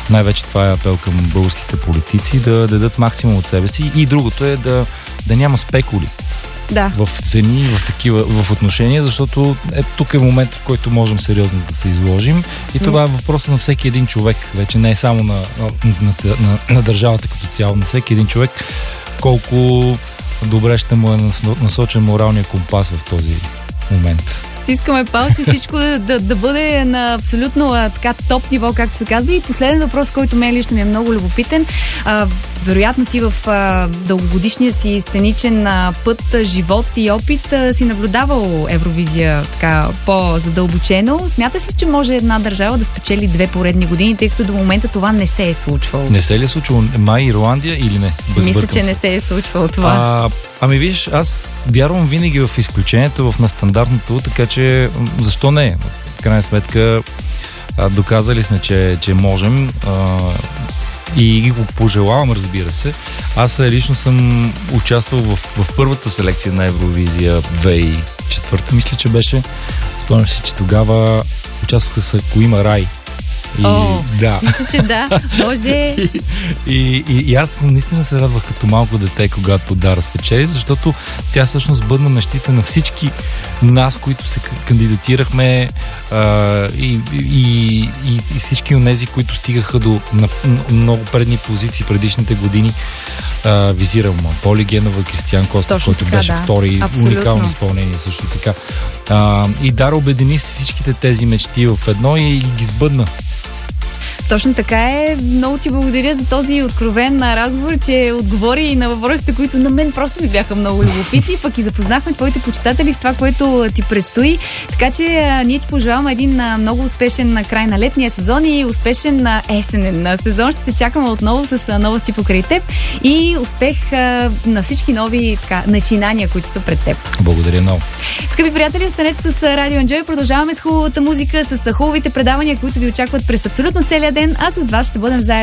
най-вече това е апел към българските политици да дадат максимум от себе си. И другото е да няма спекули. Да. В цени, в отношения, защото тук е момент, в който можем сериозно да се изложим и това е въпросът на всеки един човек. Вече не е само на държавата като цяло, на всеки един човек, колко добре ще му е насочен моралния компас в този момент. Стискаме палци, всичко да бъде на абсолютно така топ ниво, както се казва. И последен въпрос, който мен лично ми е много любопитен. Вероятно ти в дългогодишния си сценичен път, живот и опит си наблюдавал Евровизия така по-задълбочено. Смяташ ли, че може една държава да спечели 2 поредни години, тъй като до момента това не се е случвало? Не се ли е случвало? Май Ирландия или не? Мисля, че не се е случвало това. Ами виж, аз вярвам винаги в изключението, в нестандартното, така че защо не? В крайна сметка доказали сме, че можем и го пожелавам, разбира се. Аз лично съм участвал в първата селекция на Евровизия 2004, мисля, че беше. Спомням си, че тогава участваха с Ако има рай. Да. Мисля, че да, може. И аз наистина се радвах като малко дете, когато да разпечели, защото тя всъщност бъдна мечтите на всички нас, които се кандидатирахме и всички онези, които стигаха до много предни позиции предишните години. Визирам Поли Генова, Кристиян Костов, който беше втори. Уникално изпълнение също така. И Дара обедини всичките тези мечти в едно и ги сбъдна. Точно така е. Много ти благодаря за този откровен разговор, че отговори на въпросите, които на мен просто ми бяха много любопитни, пък и запознахме твоите почитатели с това, което ти предстои. Така че ние ти пожелаваме един много успешен край на летния сезон и успешен есенен сезон. Ще те чакаме отново с новости покрай теб и успех на всички нови начинания, които са пред теб. Благодаря много. Скъпи приятели, останете с Радио Enjoy. Продължаваме с хубавата музика, с хубавите предавания, които ви очакват през абсолютно целия ден, а с вас ще бъдем заедно